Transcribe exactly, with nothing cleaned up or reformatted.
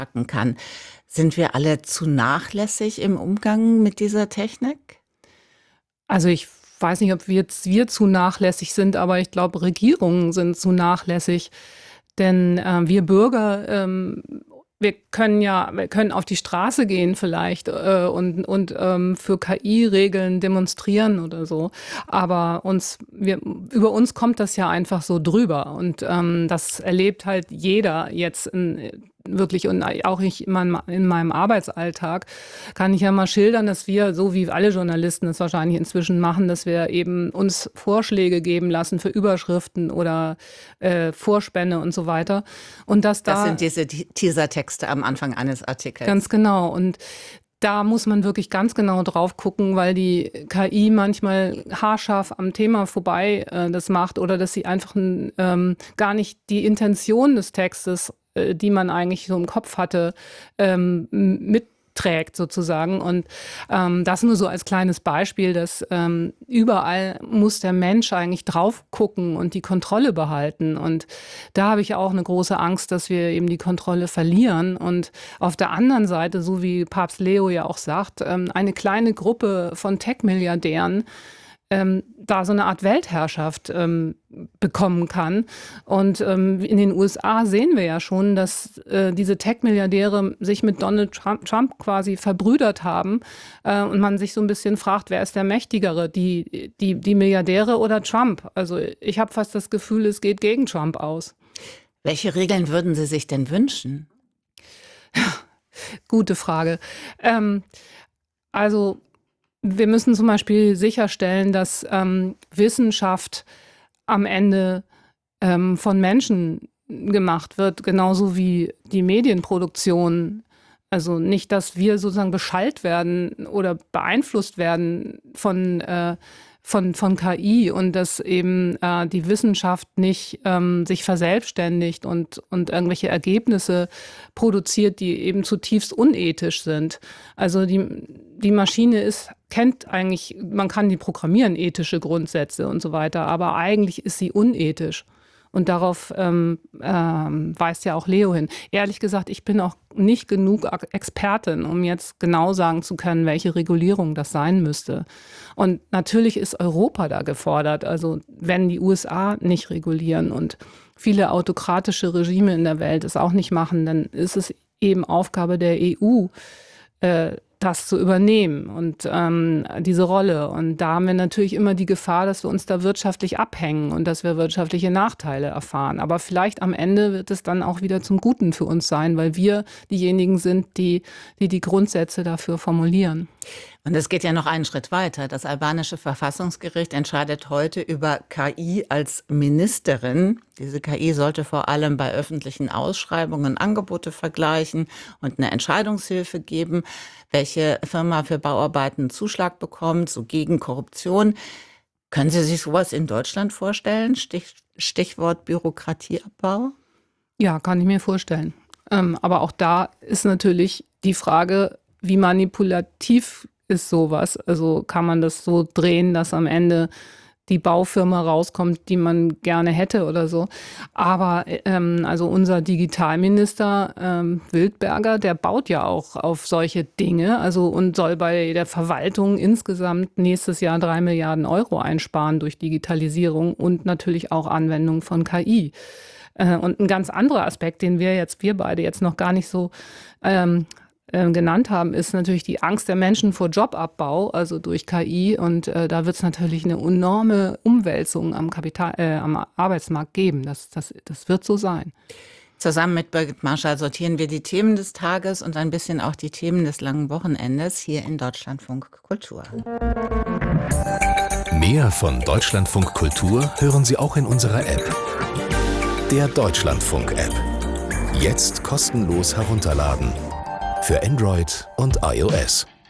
packen kann. Sind wir alle zu nachlässig im Umgang mit dieser Technik? Also ich weiß nicht, ob wir jetzt wir zu nachlässig sind, aber ich glaube, Regierungen sind zu nachlässig. Denn äh, wir Bürger, ähm, wir können ja, wir können auf die Straße gehen vielleicht äh, und, und ähm, für K I-Regeln demonstrieren oder so. Aber uns, wir, über uns kommt das ja einfach so drüber. Und ähm, das erlebt halt jeder jetzt in, wirklich, und auch ich in meinem, in meinem Arbeitsalltag kann ich ja mal schildern, dass wir, so wie alle Journalisten es wahrscheinlich inzwischen machen, dass wir eben uns Vorschläge geben lassen für Überschriften oder äh, Vorspänne und so weiter. Und dass da, Das sind diese Teasertexte am Anfang eines Artikels. Ganz genau. Und da muss man wirklich ganz genau drauf gucken, weil die K I manchmal haarscharf am Thema vorbei äh, das macht oder dass sie einfach ähm, gar nicht die Intention des Textes, äh, die man eigentlich so im Kopf hatte, ähm, mitträgt sozusagen. Und ähm, das nur so als kleines Beispiel, dass ähm, überall muss der Mensch eigentlich drauf gucken und die Kontrolle behalten. Und da habe ich auch eine große Angst, dass wir eben die Kontrolle verlieren. Und auf der anderen Seite, so wie Papst Leo ja auch sagt, ähm, eine kleine Gruppe von Tech-Milliardären ähm, da so eine Art Weltherrschaft ähm, bekommen kann. Und ähm, in den U S A sehen wir ja schon, dass äh, diese Tech-Milliardäre sich mit Donald Trump, Trump quasi verbrüdert haben äh, und man sich so ein bisschen fragt, wer ist der Mächtigere, die, die, die Milliardäre oder Trump? Also ich habe fast das Gefühl, es geht gegen Trump aus. Welche Regeln würden Sie sich denn wünschen? Gute Frage. Ähm, also wir müssen zum Beispiel sicherstellen, dass ähm, Wissenschaft am Ende ähm, von Menschen gemacht wird, genauso wie die Medienproduktion. Also nicht, dass wir sozusagen beschallt werden oder beeinflusst werden von, äh, von, von K I und dass eben äh, die Wissenschaft nicht ähm, sich verselbstständigt und, und irgendwelche Ergebnisse produziert, die eben zutiefst unethisch sind. Also die, die Maschine ist, kennt eigentlich, man kann die programmieren, ethische Grundsätze und so weiter, aber eigentlich ist sie unethisch. Und darauf ähm, ähm, weist ja auch Leo hin. Ehrlich gesagt, ich bin auch nicht genug Expertin, um jetzt genau sagen zu können, welche Regulierung das sein müsste. Und natürlich ist Europa da gefordert. Also wenn die U S A nicht regulieren und viele autokratische Regime in der Welt es auch nicht machen, dann ist es eben Aufgabe der E U, äh, das zu übernehmen und ähm, diese Rolle. Und da haben wir natürlich immer die Gefahr, dass wir uns da wirtschaftlich abhängen und dass wir wirtschaftliche Nachteile erfahren. Aber vielleicht am Ende wird es dann auch wieder zum Guten für uns sein, weil wir diejenigen sind, die die, die Grundsätze dafür formulieren. Und es geht ja noch einen Schritt weiter. Das albanische Verfassungsgericht entscheidet heute über K I als Ministerin. Diese K I sollte vor allem bei öffentlichen Ausschreibungen Angebote vergleichen und eine Entscheidungshilfe geben, welche Firma für Bauarbeiten einen Zuschlag bekommt, so gegen Korruption. Können Sie sich sowas in Deutschland vorstellen? Stich, Stichwort Bürokratieabbau? Ja, kann ich mir vorstellen. Ähm, aber auch da ist natürlich die Frage, wie manipulativ ist sowas? Also kann man das so drehen, dass am Ende die Baufirma rauskommt, die man gerne hätte oder so. Aber ähm, also unser Digitalminister ähm, Wildberger, der baut ja auch auf solche Dinge, also und soll bei der Verwaltung insgesamt nächstes Jahr drei Milliarden Euro einsparen durch Digitalisierung und natürlich auch Anwendung von K I. Äh, und ein ganz anderer Aspekt, den wir jetzt, wir beide jetzt noch gar nicht so ähm, genannt haben, ist natürlich die Angst der Menschen vor Jobabbau, also durch K I. Und äh, da wird es natürlich eine enorme Umwälzung am, Kapital, äh, am Arbeitsmarkt geben. Das, das, das wird so sein. Zusammen mit Birgit Marschall sortieren wir die Themen des Tages und ein bisschen auch die Themen des langen Wochenendes hier in Deutschlandfunk Kultur. Mehr von Deutschlandfunk Kultur hören Sie auch in unserer App. Der Deutschlandfunk-App. Jetzt kostenlos herunterladen. Für Android und iOS.